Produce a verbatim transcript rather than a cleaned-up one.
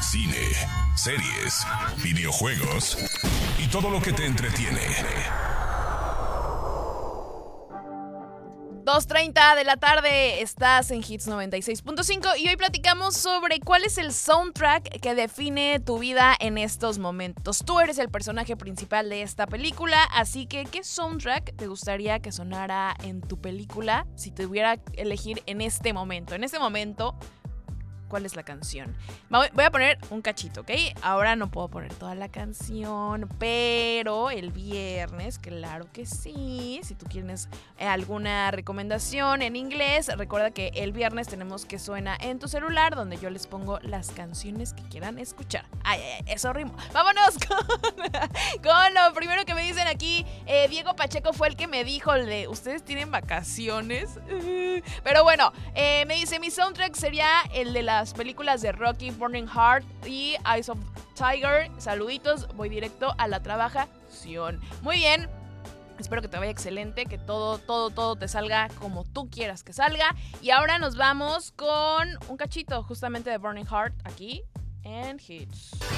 cine, series, videojuegos y todo lo que te entretiene. dos treinta de la tarde, estás en Hits noventa y seis punto cinco y hoy platicamos sobre cuál es el soundtrack que define tu vida en estos momentos. Tú eres el personaje principal de esta película, así que ¿qué soundtrack te gustaría que sonara en tu película si te tuviera que elegir en este momento? En este momento, ¿cuál es la canción? Voy a poner un cachito, ¿ok? Ahora no puedo poner toda la canción, pero el viernes, claro que sí. Si tú quieres alguna recomendación en inglés, recuerda que el viernes tenemos Que Suena en tu celular, donde yo les pongo las canciones que quieran escuchar. Ay, ay, ay, eso rimo. Vámonos con, con lo primero que me dicen aquí. Eh, Diego Pacheco fue el que me dijo, de, ¿ustedes tienen vacaciones? Pero bueno, eh, me dice, mi soundtrack sería el de la las películas de Rocky, Burning Heart y Eyes of Tiger. Saluditos, voy directo a la trabajación. Muy bien, espero que te vaya excelente, que todo, todo, todo te salga como tú quieras que salga. Y ahora nos vamos con un cachito justamente de Burning Heart aquí en Hits.